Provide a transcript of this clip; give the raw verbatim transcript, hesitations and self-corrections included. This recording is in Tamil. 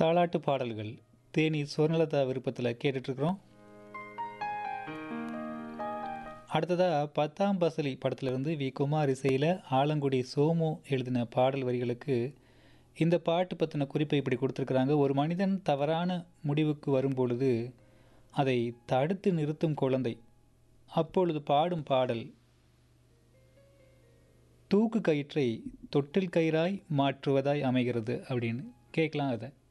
தாலாட்டு பாடல்கள் தேனி சுவர்ணலதா விருப்பத்தில் கேட்டுட்ருக்குறோம். அடுத்ததாக பத்தாம் பசலி படத்திலிருந்து வி குமார் இசையில் ஆலங்குடி சோமு எழுதின பாடல் வரிகளுக்கு இந்த பாட்டு பற்றின குறிப்பை இப்படி கொடுத்துருக்குறாங்க. ஒரு மனிதன் தவறான முடிவுக்கு வரும்பொழுது அதை தடுத்து நிறுத்தும் குழந்தை அப்பொழுது பாடும் பாடல் தூக்கு கயிற்றை தொட்டில் கயிறாய் மாற்றுவதாய் அமைகிறது அப்படின்னு கேட்கலாம். அதை